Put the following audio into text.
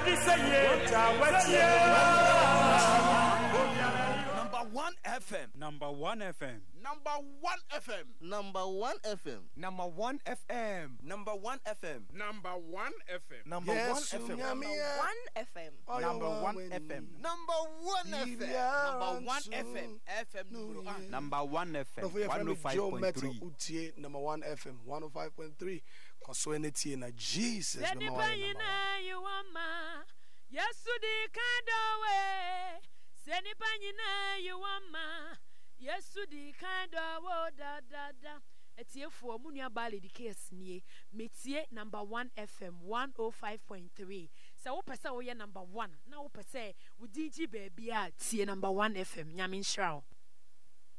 Number 1 FM. Number 1 FM. Number 1 FM. Number 1 FM. Number 1 FM. Number 1 FM. Number 1 FM. Number 1 FM. Number 1 FM. Number 1 FM. Number 1 FM. Number 1 FM. FM numero 1. Number 1 FM. 105.3. Number 1 FM. 105.3. Consoenity na Jesus. Number 1. You want ma. Yes, the kind of way. Seni panyina you want ma. Yes, the kind of da. Etie for munia bali di case nie. Metie number 1 FM 105.3. So wo pese wo ye number 1. Na wo pese wo dinji baby a tie number 1 FM. Nyamin shraw.